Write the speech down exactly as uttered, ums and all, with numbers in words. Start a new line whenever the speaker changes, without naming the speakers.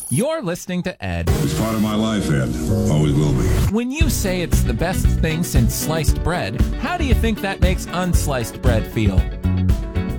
You're listening to Ed.
It's part of my life, Ed. Always will be.
When you say it's the best thing since sliced bread, how do you think that makes unsliced bread feel?